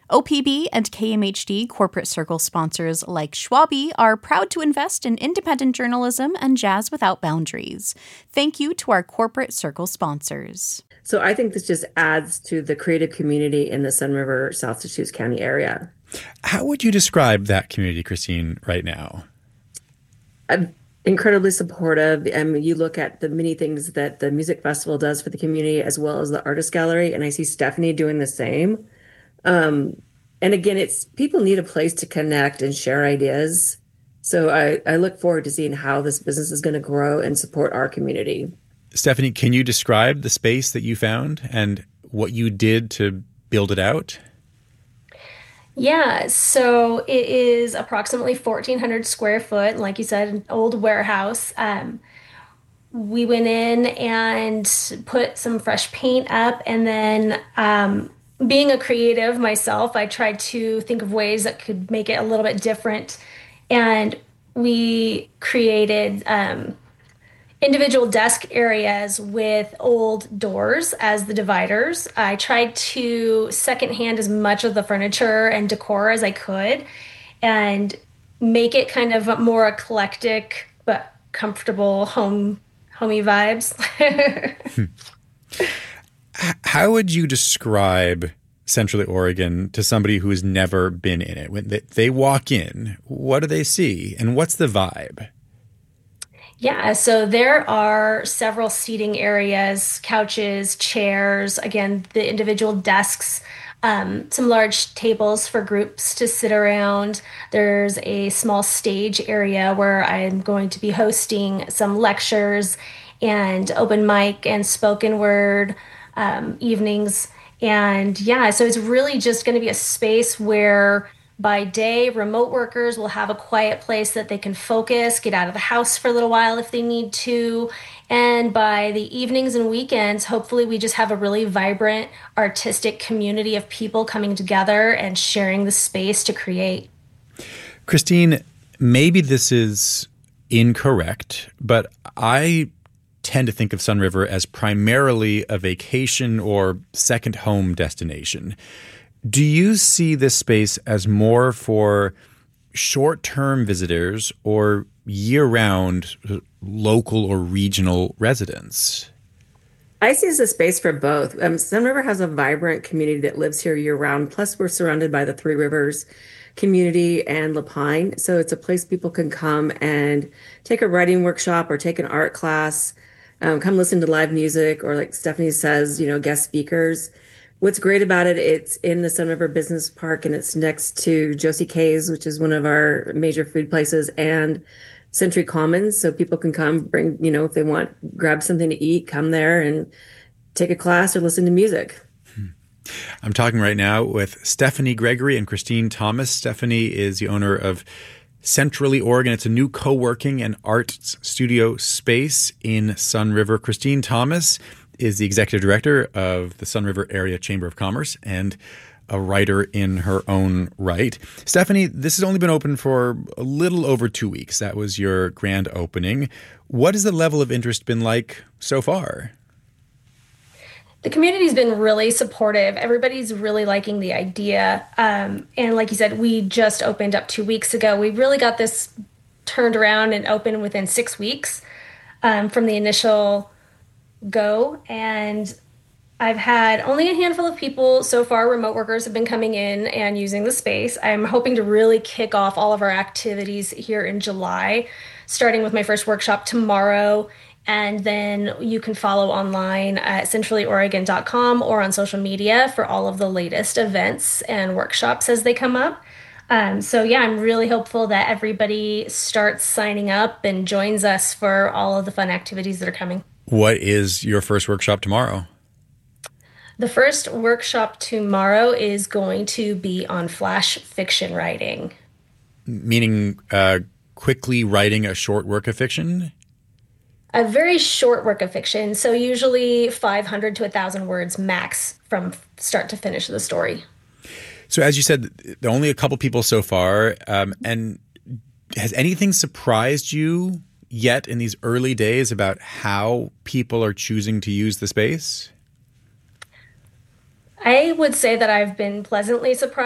OPB and KMHD corporate circle sponsors like Schwabe are proud to invest in independent journalism and jazz without boundaries. Thank you to our corporate circle sponsors. So I think this just adds to the creative community in the Sun River, South Deschutes County area. How would you describe that community, Christine, right now? I'm incredibly supportive. I mean, you look at the many things that the music festival does for the community as well as the artist gallery, and I see Stephanie doing the same. And again, it's people need a place to connect and share ideas. So I look forward to seeing how this business is going to grow and support our community. Stephanie, can you describe the space that you found and what you did to build it out? Yeah, so it is approximately 1,400 square foot. Like you said, an old warehouse. We went in and put some fresh paint up, and then being a creative myself, I tried to think of ways that could make it a little bit different. And we created individual desk areas with old doors as the dividers. I tried to secondhand as much of the furniture and decor as I could and make it kind of more eclectic but comfortable homey vibes. How would you describe Centrally Oregon to somebody who has never been in it? When they walk in, what do they see and what's the vibe? Yeah, so there are several seating areas, couches, chairs, again, the individual desks, some large tables for groups to sit around. There's a small stage area where I'm going to be hosting some lectures and open mic and spoken word evenings. And yeah, so it's really just going to be a space where by day, remote workers will have a quiet place that they can focus, get out of the house for a little while if they need to. And by the evenings and weekends, hopefully we just have a really vibrant, artistic community of people coming together and sharing the space to create. Christine, maybe this is incorrect, but I tend to think of Sun River as primarily a vacation or second home destination. Do you see this space as more for short-term visitors or year-round local or regional residents? I see it as a space for both. Sun River has a vibrant community that lives here year-round. Plus, we're surrounded by the Three Rivers community and La Pine. So it's a place people can come and take a writing workshop or take an art class, come listen to live music, or like Stephanie says, guest speakers. What's great about it, it's in the Sun River Business Park, and it's next to Josie K's, which is one of our major food places, and Century Commons. So people can come, bring, if they want, grab something to eat, come there and take a class or listen to music. I'm talking right now with Stephanie Gregory and Christine Thomas. Stephanie is the owner of Centrally Oregon. It's a new co-working and arts studio space in Sun River. Christine Thomas is the executive director of the Sun River Area Chamber of Commerce and a writer in her own right. Stephanie, this has only been open for a little over 2 weeks. That was your grand opening. What has the level of interest been like so far? The community's been really supportive. Everybody's really liking the idea. And like you said, we just opened up 2 weeks ago. We really got this turned around and open within 6 weeks from the initial go. And I've had only a handful of people so far. Remote workers have been coming in and using the space. I'm hoping to really kick off all of our activities here in July, starting with my first workshop tomorrow. And then you can follow online at centrallyoregon.com or on social media for all of the latest events and workshops as they come up. So yeah, I'm really hopeful that everybody starts signing up and joins us for all of the fun activities that are coming. What is your first workshop tomorrow? The first workshop tomorrow is going to be on flash fiction writing. Meaning quickly writing a short work of fiction? A very short work of fiction. So usually 500 to 1,000 words max from start to finish of the story. So as you said, only a couple people so far. And has anything surprised you yet in these early days about how people are choosing to use the space? I would say that I've been pleasantly surprised.